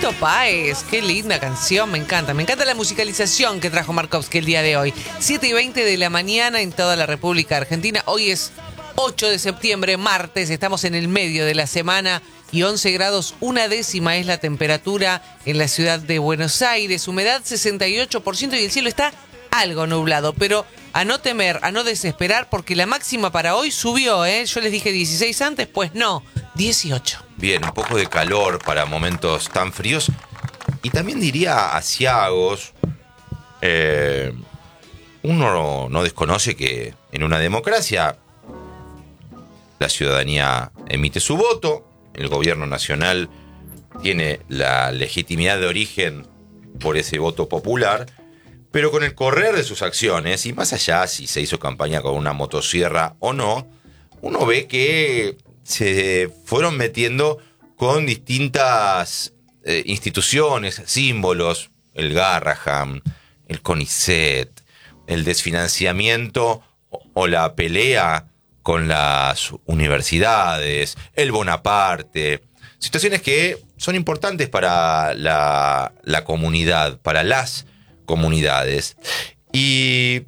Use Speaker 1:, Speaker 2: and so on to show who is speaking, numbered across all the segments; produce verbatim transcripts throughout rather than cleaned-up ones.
Speaker 1: Fito Páez, qué linda canción, me encanta. Me encanta la musicalización que trajo Markovsky el día de hoy. siete y veinte de la mañana en toda la República Argentina. Hoy es ocho de septiembre, martes, estamos en el medio de la semana y once grados, una décima es la temperatura en la ciudad de Buenos Aires. Humedad sesenta y ocho por ciento y el cielo está algo nublado, pero a no temer, a no desesperar, porque la máxima para hoy subió, ¿eh? Yo les dije dieciséis antes, pues no, dieciocho.
Speaker 2: Bien, un poco de calor para momentos tan fríos. Y también diría asiagos. Eh, uno no desconoce que en una democracia la ciudadanía emite su voto, el gobierno nacional tiene la legitimidad de origen por ese voto popular, pero con el correr de sus acciones, y más allá si se hizo campaña con una motosierra o no, uno ve que se fueron metiendo con distintas eh, instituciones, símbolos, el Garrahan, el CONICET, el desfinanciamiento o, o la pelea con las universidades, el Bonaparte, situaciones que son importantes para la, la comunidad, para las comunidades. Y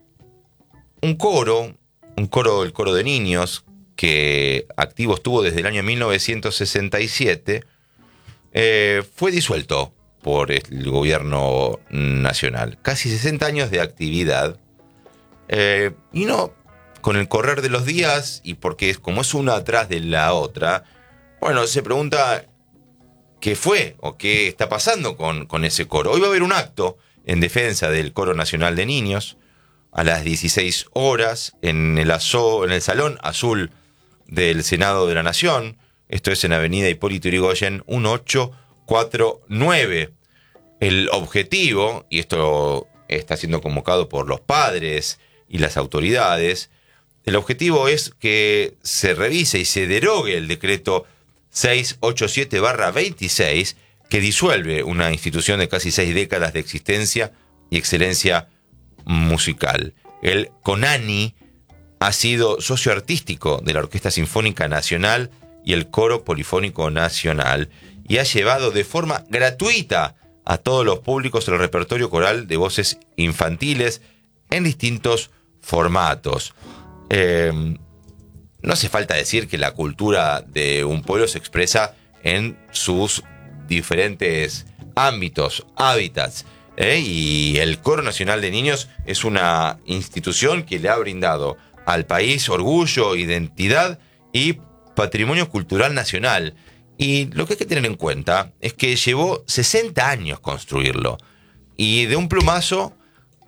Speaker 2: un coro, un coro, el coro de niños, que activo estuvo desde el año mil novecientos sesenta y siete, eh, fue disuelto por el gobierno nacional. Casi sesenta años de actividad. Eh, y no, con el correr de los días, y porque es como es una atrás de la otra, bueno, se pregunta qué fue o qué está pasando con, con ese coro. Hoy va a haber un acto en defensa del Coro Nacional de Niños a las dieciséis horas en el, aso, en el Salón Azul del Senado de la Nación. Esto es en Avenida Hipólito Yrigoyen mil ochocientos cuarenta y nueve. El objetivo, y esto está siendo convocado por los padres y las autoridades, el objetivo es que se revise y se derogue el decreto seiscientos ochenta y siete barra veintiséis, que disuelve una institución de casi seis décadas de existencia y excelencia musical. El CONANI ha sido socio artístico de la Orquesta Sinfónica Nacional y el Coro Polifónico Nacional y ha llevado de forma gratuita a todos los públicos el repertorio coral de voces infantiles en distintos formatos. Eh, no hace falta decir que la cultura de un pueblo se expresa en sus diferentes ámbitos, hábitats, ¿eh? Y el Coro Nacional de Niños es una institución que le ha brindado al país orgullo, identidad y patrimonio cultural nacional. Y lo que hay que tener en cuenta es que llevó sesenta años construirlo. Y de un plumazo,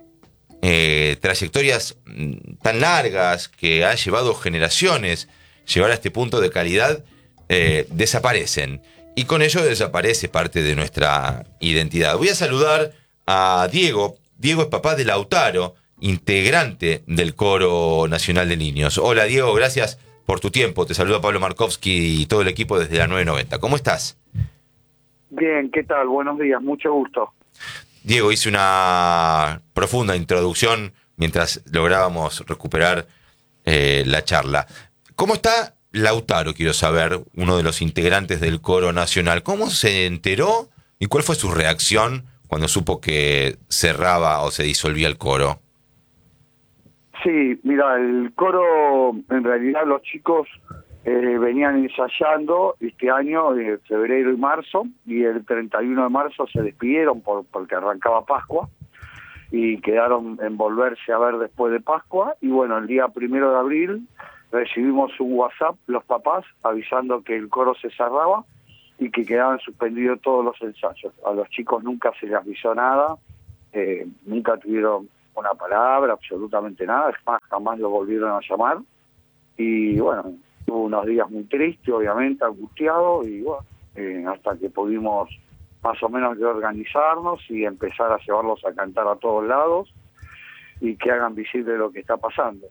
Speaker 2: eh, trayectorias tan largas que ha llevado generaciones llevar a este punto de calidad, eh, desaparecen. Y con ello desaparece parte de nuestra identidad. Voy a saludar a Diego. Diego es papá de Lautaro, integrante del Coro Nacional de Niños. Hola Diego, gracias por tu tiempo. Te saluda Pablo Markovsky y todo el equipo desde la nueve noventa. ¿Cómo estás?
Speaker 3: Bien, ¿qué tal? Buenos días, mucho gusto.
Speaker 2: Diego, hice una profunda introducción mientras lográbamos recuperar eh, la charla. ¿Cómo está Lautaro, quiero saber, uno de los integrantes del Coro Nacional? ¿Cómo se enteró y cuál fue su reacción cuando supo que cerraba o se disolvía el coro?
Speaker 3: Sí, mira, el coro, en realidad los chicos eh, venían ensayando este año, en eh, febrero y marzo, y el treinta y uno de marzo se despidieron por, porque arrancaba Pascua, y quedaron en volverse a ver después de Pascua, y bueno, el día primero de abril recibimos un WhatsApp, los papás, avisando que el coro se cerraba y que quedaban suspendidos todos los ensayos. A los chicos nunca se les avisó nada, eh, nunca tuvieron una palabra, absolutamente nada, es más, jamás los volvieron a llamar. Y bueno, tuvo unos días muy tristes, obviamente, angustiados, y bueno, eh, hasta que pudimos más o menos reorganizarnos y empezar a llevarlos a cantar a todos lados y que hagan visible lo que está pasando.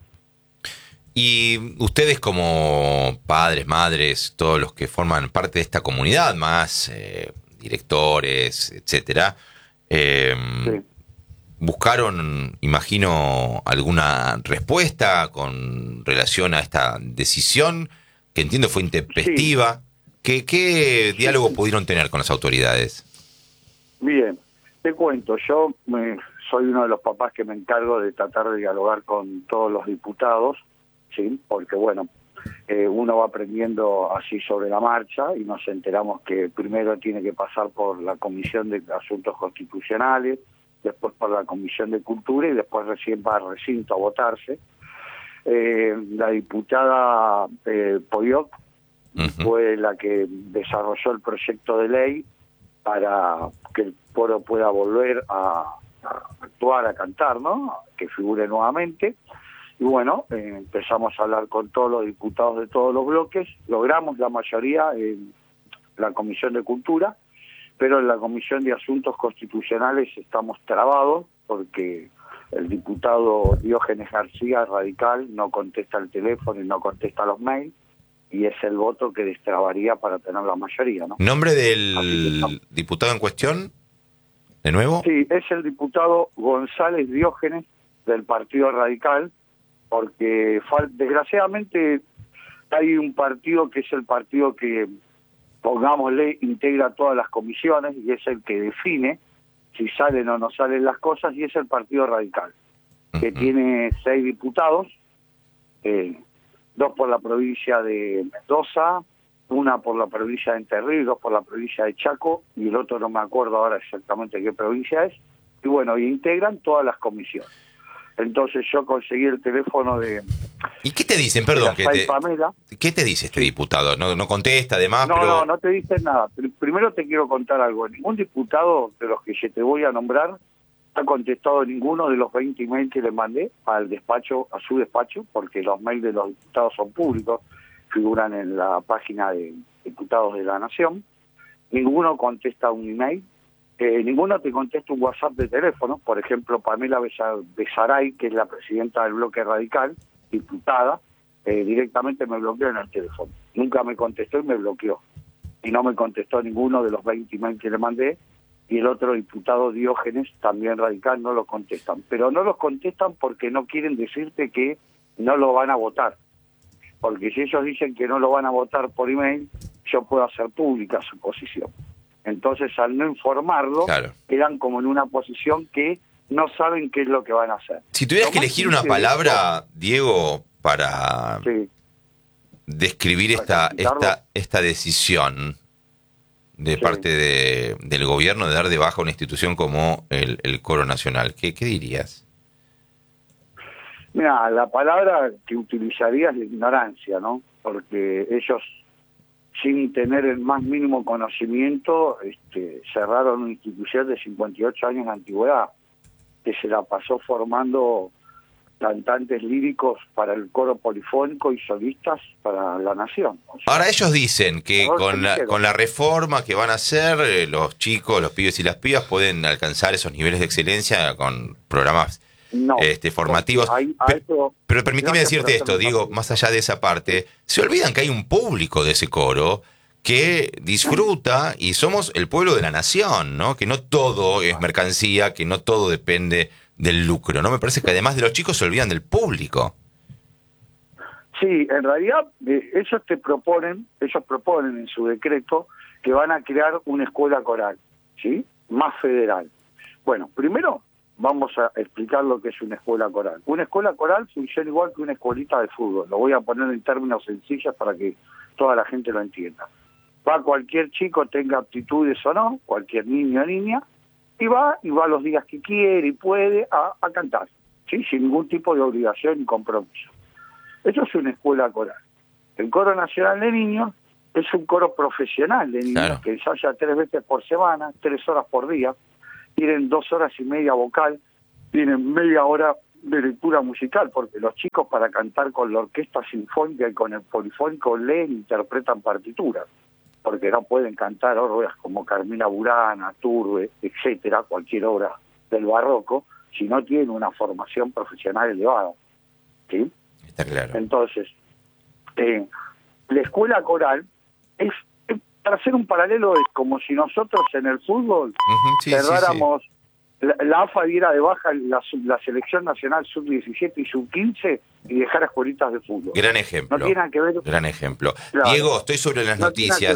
Speaker 2: Y ustedes como padres, madres, todos los que forman parte de esta comunidad, más eh, directores, etcétera, eh, sí. buscaron, imagino, alguna respuesta con relación a esta decisión, que entiendo fue intempestiva. Sí. ¿Qué, qué diálogo sí. pudieron tener con las autoridades?
Speaker 3: Bien, te cuento, yo me, soy uno de los papás que me encargo de tratar de dialogar con todos los diputados, ¿sí? Porque bueno, eh, uno va aprendiendo así sobre la marcha y nos enteramos que primero tiene que pasar por la Comisión de Asuntos Constitucionales, después por la Comisión de Cultura y después recién va al recinto a votarse. Eh, la diputada eh, Poyok uh-huh. fue la que desarrolló el proyecto de ley para que el coro pueda volver a, a actuar, a cantar, ¿no? Que figure nuevamente. Y bueno, eh, empezamos a hablar con todos los diputados de todos los bloques, logramos la mayoría en la Comisión de Cultura, pero en la Comisión de Asuntos Constitucionales estamos trabados porque el diputado Diógenes García, radical, no contesta el teléfono y no contesta los mails, y es el voto que destrabaría para tener la mayoría, ¿no?
Speaker 2: ¿Nombre del diputado en cuestión? ¿De nuevo?
Speaker 3: Sí, es el diputado González Diógenes del Partido Radical, porque desgraciadamente hay un partido que es el partido que, pongámosle, integra todas las comisiones y es el que define si salen o no salen las cosas, y es el Partido Radical, que uh-huh. tiene seis diputados, eh, dos por la provincia de Mendoza, una por la provincia de Entre Ríos, dos por la provincia de Chaco, y el otro no me acuerdo ahora exactamente qué provincia es, y bueno, y integran todas las comisiones. Entonces yo conseguí el teléfono de...
Speaker 2: ¿Y qué te dicen? Perdón.
Speaker 3: Que
Speaker 2: te,
Speaker 3: Pamela.
Speaker 2: ¿Qué te dice este diputado? No, no contesta, además,
Speaker 3: no,
Speaker 2: pero...
Speaker 3: No, no te dicen nada. Primero te quiero contar algo. Ningún diputado de los que yo te voy a nombrar ha contestado ninguno de los veinte emails que le mandé al despacho, a su despacho, porque los mails de los diputados son públicos, figuran en la página de Diputados de la Nación. Ninguno contesta un email. Eh, ninguno te contesta un WhatsApp de teléfono. Por ejemplo, Pamela Besaray, que es la presidenta del Bloque Radical, diputada, eh, directamente me bloqueó en el teléfono. Nunca me contestó y me bloqueó. Y no me contestó ninguno de los veinte emails que le mandé. Y el otro diputado Diógenes, también radical, no lo contestan. Pero no los contestan porque no quieren decirte que no lo van a votar. Porque si ellos dicen que no lo van a votar por email, yo puedo hacer pública su posición. Entonces, al no informarlo, claro, quedan como en una posición que no saben qué es lo que van a hacer.
Speaker 2: Si tuvieras que elegir una palabra, Diego, para sí. describir esta, esta, esta decisión de sí. parte de, del gobierno de dar de baja una institución como el, el Coro Nacional, ¿qué, qué dirías?
Speaker 3: Mira, la palabra que utilizaría es la ignorancia, ¿no? Porque ellos, sin tener el más mínimo conocimiento, este, cerraron una institución de cincuenta y ocho años de antigüedad, que se la pasó formando cantantes líricos para el coro polifónico y solistas para la nación. O sea,
Speaker 2: ahora ellos dicen que con la, con la reforma que van a hacer, eh, los chicos, los pibes y las pibas pueden alcanzar esos niveles de excelencia con programas No, este, formativos. Hay, hay pero, pero permíteme decirte esto, digo, más allá de esa parte, se olvidan que hay un público de ese coro que disfruta y somos el pueblo de la nación, ¿no? Que no todo es mercancía, que no todo depende del lucro, ¿no? Me parece que además de los chicos se olvidan del público.
Speaker 3: Sí, en realidad eh, ellos te proponen, ellos proponen en su decreto que van a crear una escuela coral, ¿sí? Más federal. Bueno, primero vamos a explicar lo que es una escuela coral. Una escuela coral funciona igual que una escuelita de fútbol. Lo voy a poner en términos sencillos para que toda la gente lo entienda. Va cualquier chico, tenga aptitudes o no, cualquier niño o niña, y va, y va los días que quiere y puede a, a cantar, ¿sí? Sin ningún tipo de obligación ni compromiso. Eso es una escuela coral. El Coro Nacional de Niños es un coro profesional de niños, claro, que ensaya tres veces por semana, tres horas por día. Tienen dos horas y media vocal, tienen media hora de lectura musical, porque los chicos para cantar con la orquesta sinfónica y con el polifónico leen e interpretan partituras, porque no pueden cantar obras como Carmina Burana, Turbe, etcétera, cualquier obra del barroco, si no tienen una formación profesional elevada, ¿sí?
Speaker 2: Está claro.
Speaker 3: Entonces, eh, la escuela coral es, para hacer un paralelo, es como si nosotros en el fútbol uh-huh, sí, cerráramos, sí, sí. La, la A F A diera de baja la, la selección nacional sub diecisiete y sub quince y dejara escuelitas de fútbol.
Speaker 2: Gran ejemplo.
Speaker 3: No tiene nada que ver.
Speaker 2: Gran ejemplo. Claro. Diego, estoy sobre las no noticias.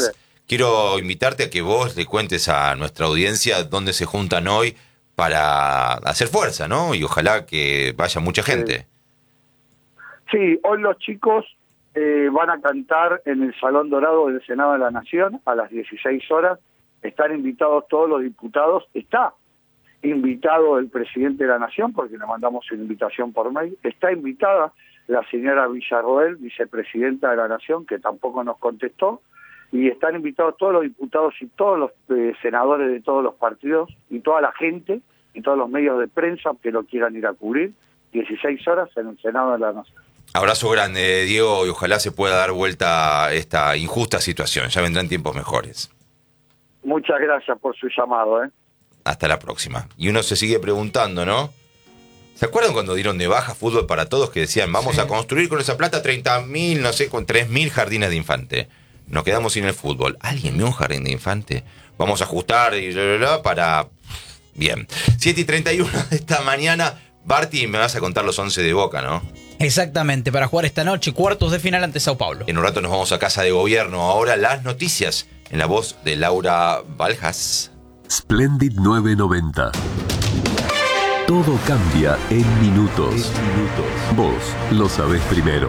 Speaker 2: quiero invitarte a que vos le cuentes a nuestra audiencia dónde se juntan hoy para hacer fuerza, ¿no? Y ojalá que vaya mucha gente.
Speaker 3: Sí, hoy los chicos eh, van a cantar en el Salón Dorado del Senado de la Nación a las dieciséis horas. Están invitados todos los diputados. Está invitado el presidente de la Nación, porque le mandamos una invitación por mail. Está invitada la señora Villarroel, vicepresidenta de la Nación, que tampoco nos contestó. Y están invitados todos los diputados y todos los eh, senadores de todos los partidos y toda la gente y todos los medios de prensa que lo quieran ir a cubrir. dieciséis horas en el Senado de la Nación.
Speaker 2: Abrazo grande, Diego, y ojalá se pueda dar vuelta a esta injusta situación. Ya vendrán tiempos mejores.
Speaker 3: Muchas gracias por su llamado, ¿eh?
Speaker 2: Hasta la próxima. Y uno se sigue preguntando, ¿no? ¿Se acuerdan cuando dieron de baja Fútbol para Todos, que decían, vamos sí. a construir con esa plata treinta mil, no sé, con tres mil jardines de infante? Nos quedamos sin el fútbol. ¿Alguien vio un jardín de infante? Vamos a ajustar y bla, bla, bla para... Bien. siete y treinta y uno de esta mañana. Barty, me vas a contar los once de Boca, ¿no?
Speaker 4: Exactamente, para jugar esta noche, cuartos de final ante Sao Paulo.
Speaker 2: En un rato nos vamos a Casa de Gobierno. Ahora las noticias en la voz de Laura Baljas.
Speaker 5: Splendid nueve noventa. Todo cambia en minutos. En minutos. Vos lo sabés primero.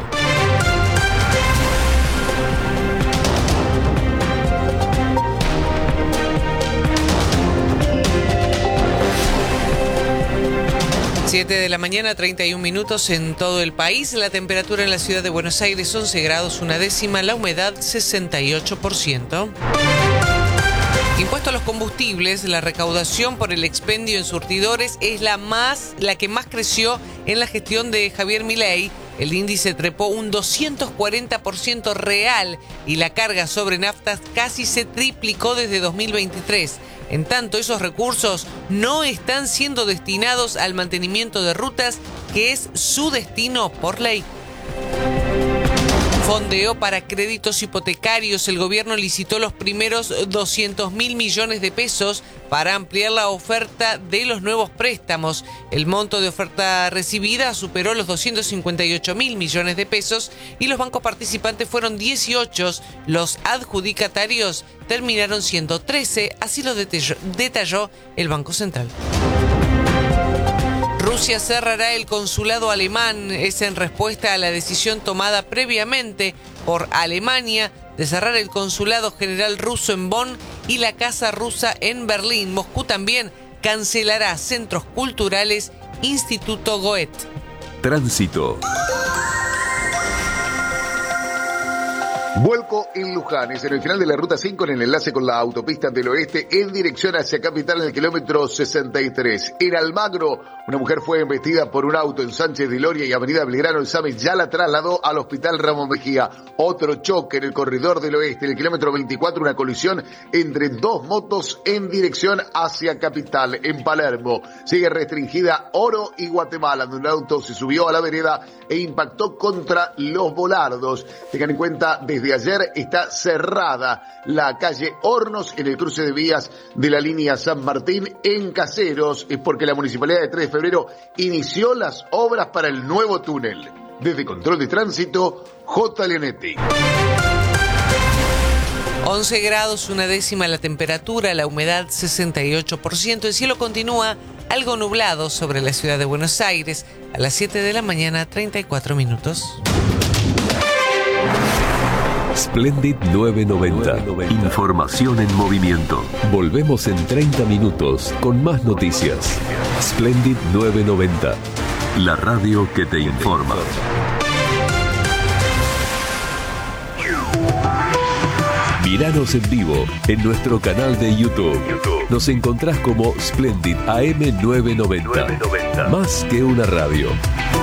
Speaker 1: siete de la mañana, treinta y un minutos en todo el país. La temperatura en la ciudad de Buenos Aires, once grados, una décima. La humedad, sesenta y ocho por ciento. Impuesto a los combustibles, la recaudación por el expendio en surtidores es la más, la que más creció en la gestión de Javier Milei. El índice trepó un doscientos cuarenta por ciento real y la carga sobre naftas casi se triplicó desde dos mil veintitrés. En tanto, esos recursos no están siendo destinados al mantenimiento de rutas, que es su destino por ley. Fondeo para créditos hipotecarios. El gobierno licitó los primeros doscientos mil millones de pesos para ampliar la oferta de los nuevos préstamos. El monto de oferta recibida superó los doscientos cincuenta y ocho mil millones de pesos y los bancos participantes fueron dieciocho. Los adjudicatarios terminaron siendo trece, así lo detalló, detalló el Banco Central. Rusia cerrará el consulado alemán. Es en respuesta a la decisión tomada previamente por Alemania de cerrar el consulado general ruso en Bonn y la casa rusa en Berlín. Moscú también cancelará centros culturales Instituto Goethe.
Speaker 5: Tránsito.
Speaker 6: Vuelco en Luján, es en el final de la ruta cinco en el enlace con la autopista del oeste en dirección hacia Capital en el kilómetro sesenta y tres. En Almagro, una mujer fue embestida por un auto en Sánchez de Loria y Avenida Belgrano. El SAME ya la trasladó al hospital Ramón Mejía. Otro choque en el corredor del oeste, en el kilómetro veinticuatro, una colisión entre dos motos en dirección hacia Capital. En Palermo sigue restringida Oro y Guatemala, donde un auto se subió a la vereda e impactó contra los volardos. Tengan en cuenta, desde Desde ayer está cerrada la calle Hornos en el cruce de vías de la línea San Martín en Caseros. Es porque la Municipalidad de tres de febrero inició las obras para el nuevo túnel. Desde Control de Tránsito, J. Leonetti.
Speaker 1: once grados, una décima la temperatura, la humedad sesenta y ocho por ciento. El cielo continúa algo nublado sobre la ciudad de Buenos Aires. A las siete de la mañana, treinta y cuatro minutos.
Speaker 5: Splendid nueve noventa. Información en movimiento. Volvemos en treinta minutos con más noticias. Splendid nueve noventa. La radio que te informa. Míranos en vivo en nuestro canal de YouTube. Nos encontrás como Splendid A M nueve noventa. Más que una radio.